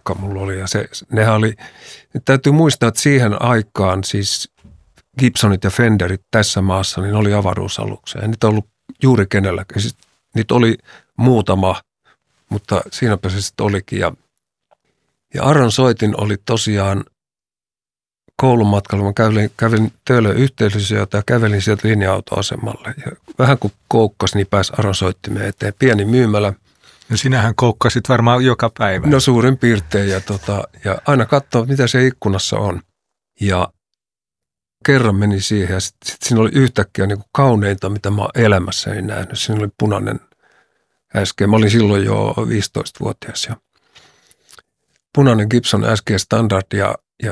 Markka mulla oli ja nehän oli, täytyy muistaa, että siihen aikaan siis Gibsonit ja Fenderit tässä maassa, niin oli avaruusaluksia. Ei niitä ollut juuri kenelläkään. Siis niitä oli muutama, mutta siinäpä se sitten olikin. Ja Aron Soitin oli tosiaan koulumatkalla. Mä kävin Töölön yhteisössä ja kävelin sieltä linja-autoasemalle. Ja vähän kun koukkasi, niin pääsi Aron Soittimeen eteen. Pieni myymälä. No sinähän koukkasit varmaan joka päivä. No suurin piirtein. Ja aina katsoa, mitä se ikkunassa on. Ja kerran meni siihen ja sitten siinä oli yhtäkkiä niin kuin kauneinta, mitä mä oon elämässäni nähnyt. Siinä oli punainen äsken. Mä olin silloin jo 15-vuotias ja punainen Gibson SG Standard ja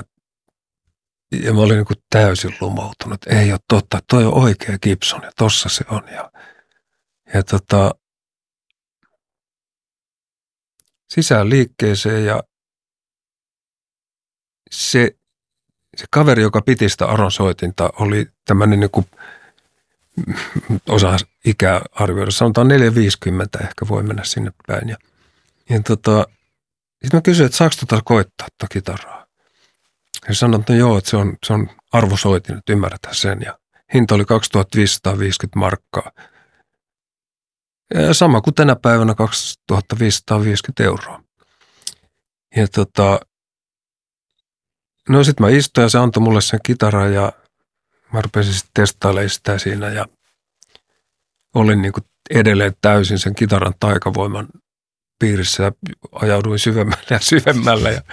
mä olin niin kuin täysin lumoutunut. Ei ole totta, toi on oikea Gibson ja tossa se on. Ja sisään liikkeeseen ja se kaveri, joka piti sitä Aron Soitinta, oli tämmöinen niin kuin, osaa ikää arvioida, sanotaan 450 ehkä voi mennä sinne päin. Ja sitten mä kysyin, että saako koittaa tätä kitaraa? Ja sanoin, että no joo, että se on arvosoitin, että ymmärretään sen. Ja hinta oli 2550 markkaa. Ja sama kuin tänä päivänä 2550 euroa. Ja no sit mä istuin ja se antoi mulle sen kitaran ja mä rupesin sitten testailemaan sitä siinä ja olin niin kuin edelleen täysin sen kitaran taikavoiman piirissä ja ajauduin syvemmälle ja syvemmälle ja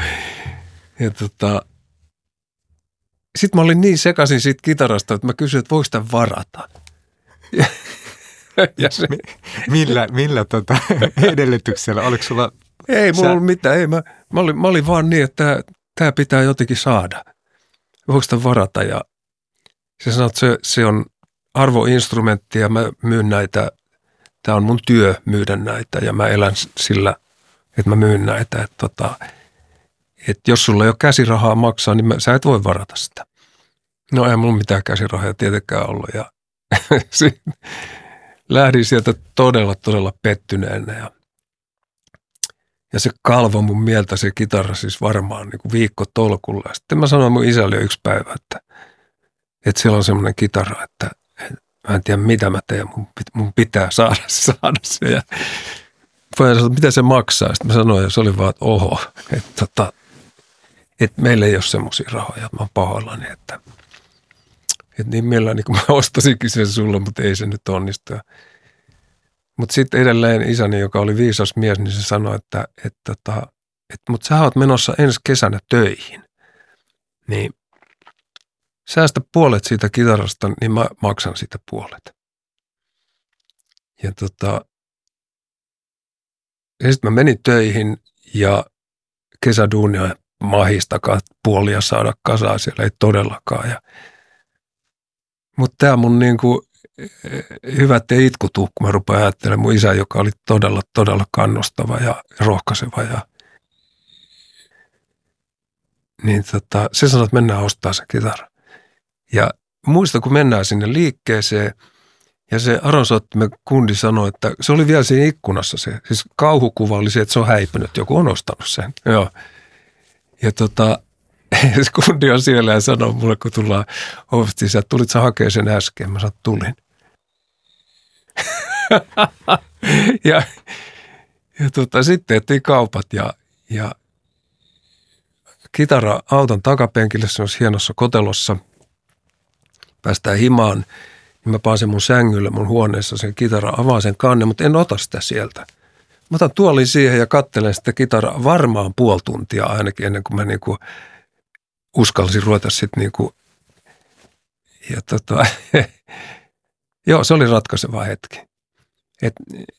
sitten mä olin niin sekaisin siitä kitarasta, että mä kysyin, että voiko sitä varata. Ja se, millä edellytyksellä? Oliko sulla... Ei mulla ollut mitään. Ei, mä olin vaan niin, että tämä pitää jotenkin saada. Voiko sitä varata? Ja se sanoi, että se on arvoinstrumentti ja mä myyn näitä. Tämä on mun työ myydä näitä ja mä elän sillä, että mä myyn näitä. Että jos sulla ei ole käsirahaa maksaa, niin sä et voi varata sitä. No ei mulla mitään käsirahaa tietenkään ollut ja lähdin sieltä todella pettyneenä ja se kalvo mun mieltä se kitara siis varmaan niin kuin viikkotolkulla. Ja sitten mä sanoin mun isälle yksi päivä, että siellä on semmoinen kitara, että mä en tiedä mitä mä teen, mun pitää saada se. Ja mä sanoin, mitä se maksaa. Sitten mä sanoin, ja se oli vaan, että oho, että meillä ei ole semmoisia rahoja, että mä oon pahoillani, että niin mielelläni niin kun mä ostasinkin sen sulle, mutta ei se nyt onnistu. Mutta sitten edelleen isäni, joka oli viisas mies, niin se sanoi, että mutta sä oot menossa ensi kesänä töihin. Niin säästä puolet siitä kitarasta, niin mä maksan siitä puolet. Ja sitten mä menin töihin ja kesäduunia mahistakaan puolia saada kasaan, siellä ei todellakaan. Mutta tämä mun niinku hyvät ja itku tuu, kun mä rupean ajattelemaan mun isä, joka oli todella kannustava ja rohkaiseva. Niin se sanoi, että mennään ostaa se kitara. Ja muista, kun mennään sinne liikkeeseen ja se Aron Soittimen kundi sanoi, että se oli vielä siinä ikkunassa se. Siis kauhukuva oli se, että se on häipynyt, joku on ostanut sen. Joo. Ja se kundi on siellä ja sanoo mulle, kun tullaan ovesta sisään, että tulit sä hakee sen äsken. Mä sanoin, tulin. ja sitten tehtiin kaupat ja kitara auton takapenkille, se on hienossa kotelossa. Päästään himaan, niin mä pääsen mun sängylle mun huoneessa sen kitara, avaan sen kannen, mutta en ota sitä sieltä. Mä otan tuolin siihen ja katselen sitä kitaraa varmaan puoli tuntia ainakin ennen kuin mä niinku uskalsin ruveta sitten niinku. Ja joo, se oli ratkaiseva hetki. Et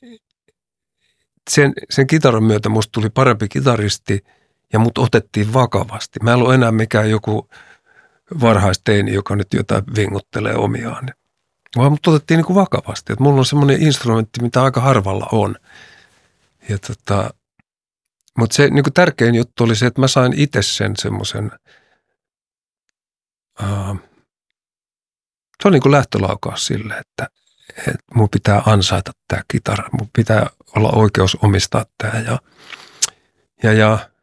sen kitaran myötä musta tuli parempi kitaristi ja mut otettiin vakavasti. Mä en ollut enää mikään joku varhaisteini, joka nyt jotain vinguttelee omiaan. Vaan mut otettiin niinku vakavasti. Et mulla on semmoinen instrumentti, mitä aika harvalla on. Ja mutta se niinku tärkein juttu oli se, että mä sain itse sen semmoisen, se on niinku lähtölaukaus sille, että mun pitää ansaita tää kitara, mun pitää olla oikeus omistaa tää ja